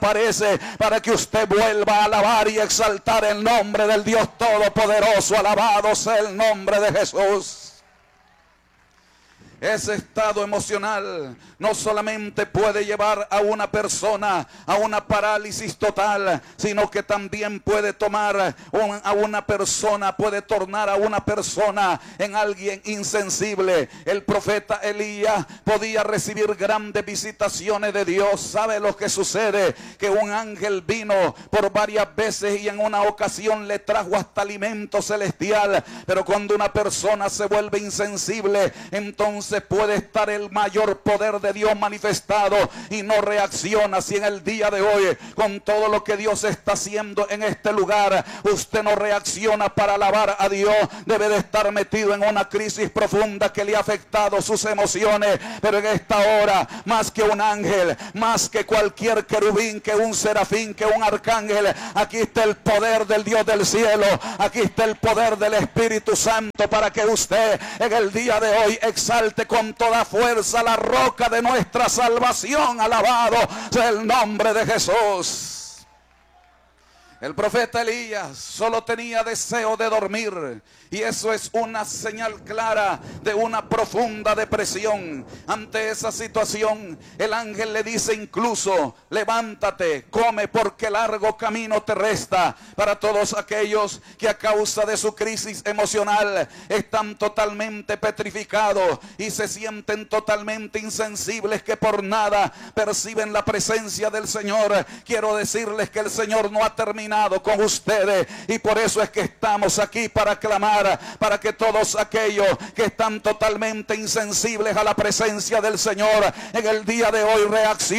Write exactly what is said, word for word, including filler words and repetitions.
parece, para que usted vuelva a alabar y exaltar el nombre del Dios Todopoderoso. Alabado sea el nombre de Jesús. Ese estado emocional no solamente puede llevar a una persona a una parálisis total, sino que también puede tomar a una persona, puede tornar a una persona en alguien insensible. El profeta Elías podía recibir grandes visitaciones de Dios. ¿Sabe lo que sucede? Que un ángel vino por varias veces y en una ocasión le trajo hasta alimento celestial. Pero cuando una persona se vuelve insensible, entonces puede estar el mayor poder de Dios manifestado y no reacciona. Si en el día de hoy, con todo lo que Dios está haciendo en este lugar, usted no reacciona para alabar a Dios, debe de estar metido en una crisis profunda que le ha afectado sus emociones. Pero en esta hora, más que un ángel, más que cualquier querubín, que un serafín, que un arcángel, aquí está el poder del Dios del cielo, aquí está el poder del Espíritu Santo, para que usted en el día de hoy exalte con toda fuerza la roca de nuestra salvación. Alabado sea el nombre de Jesús. El profeta Elías solo tenía deseo de dormir, y eso es una señal clara de una profunda depresión. Ante esa situación, el ángel le dice incluso: levántate, come, porque largo camino te resta. Para todos aquellos que a causa de su crisis emocional están totalmente petrificados y se sienten totalmente insensibles, que por nada perciben la presencia del Señor, quiero decirles que el Señor no ha terminado con ustedes, y por eso es que estamos aquí para clamar, para que todos aquellos que están totalmente insensibles a la presencia del Señor en el día de hoy reaccionen